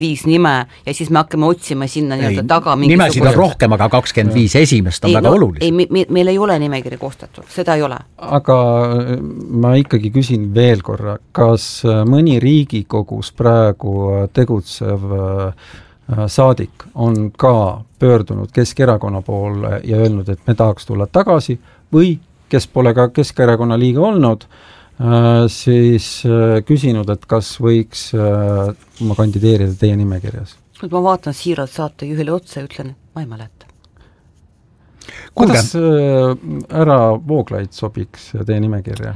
5 nime ja siis me hakkame otsima sinna nii-öelda taga nimesid on rohkem, aga 25 esimest on väga olulised. Meil ei ole nimekiri koostatud, seda ei ole. Aga ma ikkagi küsin veel korra, kas mõni Riigikogus praegu tegutsev saadik on ka pöördunud Keskerakonna poole ja öelnud, et me tahaks tulla tagasi või kes pole ka Keskerakonna liige olnud, siis küsinud, et kas võiks ma kandideerida teie nimekirjas. Nüüd ma vaatan siiralt saatejuhile otsa ja ütlen, et ma ei mäleta. Kuidas ära Vooglaid sobiks teie nimekirja?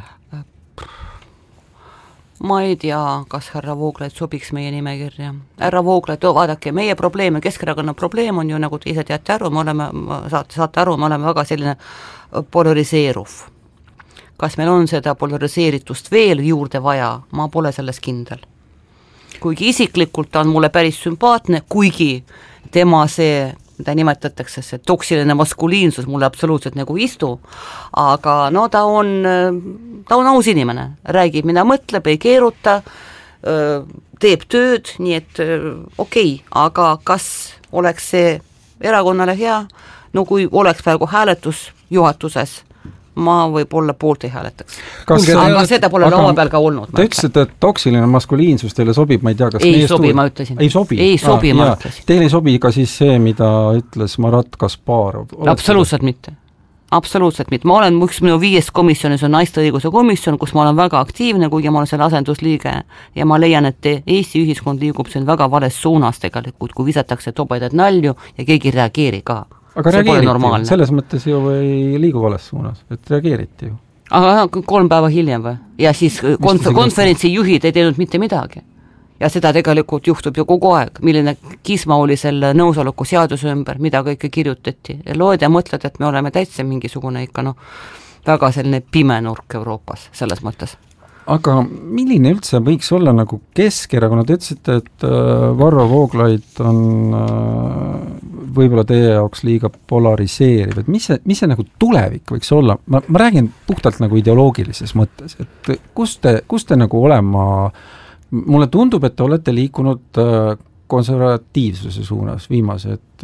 Ma ei tea, kas härra Vooglaid sobiks meie nimekirja. Härra Vooglaid, vaadake, meie probleem ja Keskerakonna probleem on ju, nagu te ise teate aru, saate aru, me oleme väga selline polariseeruv. Kas meil on seda polariseeritust veel juurde vaja, ma pole selles kindel. Kuigi isiklikult on mulle päris sümpaatne, kuigi tema see, mida nimetatakse, see toksiline maskuliinsus mulle absoluutselt nagu istu, aga no ta on aus inimene, räägib, mida mõtleb, ei keeruta, teeb tööd, nii et okei, aga kas oleks see erakonnale hea? No kui oleks praegu hääletus juhatuses, ma võib-olla poolt ei hääletaks. Aga seda pole laua peal ka olnud. Te ütlesite, et toksiline maskuliinsus teile sobib, ma ei tea, kas ei sobi, ma ütlesin. Ei sobi, ma ütlesin. Teile ei sobi ka siis see, mida ütles Marat Kasparov? Absoluutselt mitte. Absoluutselt mitte. Ma olen, minu 5 komisjonis on naiste õiguse komisjon, kus ma olen väga aktiivne, kuigi ma olen selle asendusliige ja ma leian, et Eesti ühiskond liigub siin väga vales suunas tegelikult, kui visatakse tobedaid nalju ja keegi reageeri ka. Aga reageeriti, selles mõttes ju ei liigu vales suunas, et reageeriti ju. Aga 3 päeva hiljem või? Ja siis konverentsi juhid ei teinud mitte midagi. Ja seda tegelikult juhtub ju kogu aeg, milline kisma oli selle nõusoleku seaduse ümber, mida kõike kirjutati. Ja loed ja mõtled, et me oleme täitsa mingisugune ikka väga selline pime nurk Euroopas selles mõttes. Aga milline üldse võiks olla nagu Keskerakonna? Te ütlesite, et Varro Vooglaid on võib-olla teie jaoks liiga polariseeriv. Et mis see nagu tulevik võiks olla? Ma räägin puhtalt nagu ideoloogilises mõttes. Et kus te nagu olema... Mulle tundub, et te olete liikunud konservatiivsuse suunas viimased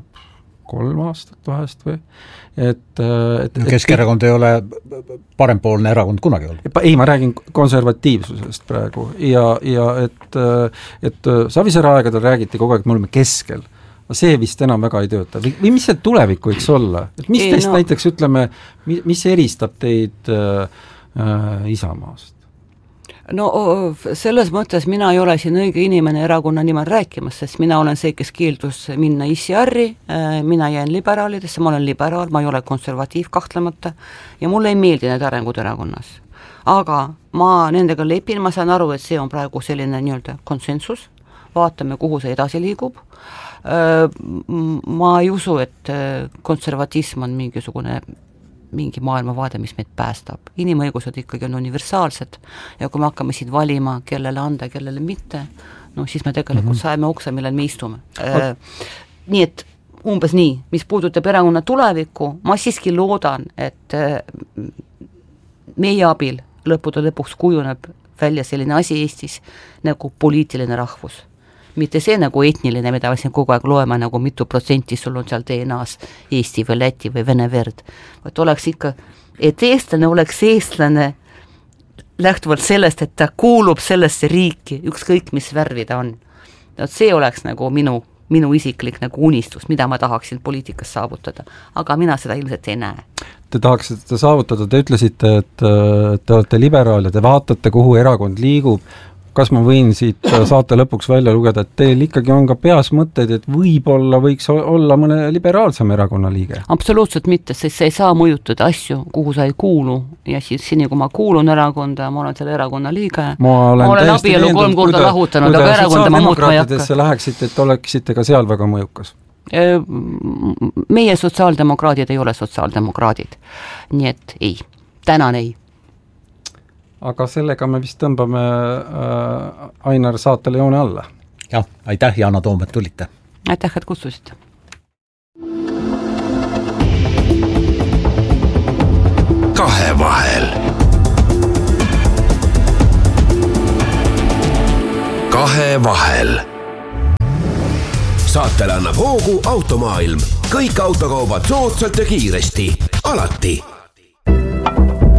3 aastat vahest või? Keskerakond ei ole parempoolne erakond kunagi olnud. Ei, ma räägin konservatiivsusest praegu ja et Savisaare aegadel räägiti kogu aeg, et me oleme keskel. See vist enam väga ei tööta. Või mis see tulevik võiks olla? Et mis teist näiteks ütleme, mis eristab teid Isamaast? No selles mõttes mina ei ole siin õige inimene erakonna nimel rääkimas, sest mina olen see, kes keeldus minna ICR-i, mina jään liberaalidesse, ma olen liberaal, ma ei ole konservatiiv kahtlemata ja mulle ei meeldi need arengud erakonnas. Aga ma nendega lepin, ma saan aru, et see on praegu selline nii-öelda konsensus, vaatame, kuhu see edasi liigub. Ma ei usu, et konservatism on mingi maailmavaade, mis meid päästab. Inimõigused ikkagi on universaalsed ja kui me hakkame siin valima, kellele anda, kellele mitte, no siis me tegelikult saeme oksa, millel me istume. Nii et umbes nii, mis puudutab erakonna tulevikku, ma siiski loodan, et meie abil lõppude lõpuks kujuneb välja selline asi Eestis nagu poliitiline rahvus. Mitte see nagu etniline, mida siin kogu aeg loeme, nagu mitu protsenti sul on seal DNA-s Eesti või Läti või Vene verd. Et oleks ikka, et eestlane oleks eestlane lähtuvalt sellest, et ta kuulub sellesse riiki, ükskõik mis värvi ta on. See oleks nagu minu isiklik nagu unistus, mida ma tahaksin poliitikas saavutada. Aga mina seda ilmselt ei näe. Te tahaksite saavutada, te ütlesite, et te olete liberaal ja te vaatate, kuhu erakond liigub. Kas ma võin siit saate lõpuks välja lugeda, et teil ikkagi on ka peas mõtteid, et võib-olla võiks olla mõne liberaalsem erakonna liige? Absoluutselt mitte, sest sa ei saa mõjutada asju, kuhu sa ei kuulu ja siis seni, kui ma kuulun erakonda ja ma olen selle erakonna liige, ma olen abielu 3 korda lahutanud, aga erakonda ma muutma ei hakka. Läheksite, et oleksite ka seal väga mõjukas? Meie sotsiaaldemokraadid ei ole sotsiaaldemokraadid, nii et ei, tänan ei. Aga sellega me vist tõmbame Ainar saatele joone alla. Jah, aitäh Yana Toom, et tulite. Aitäh, et kutsusite. Kahevahel. Kahevahel. saatele annab hoogu Automaailm. Kõik autokaubad soodsalt ja kiiresti. Alati.